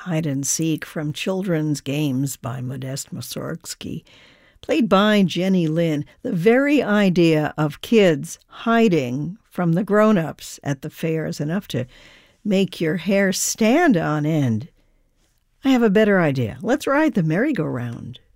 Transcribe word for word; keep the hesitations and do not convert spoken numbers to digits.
Hide and Seek from Children's Games by Modest Mussorgsky, played by Jenny Lin. The very idea of kids hiding from the grown-ups at the fair is enough to make your hair stand on end. I have a better idea. Let's ride the merry-go-round.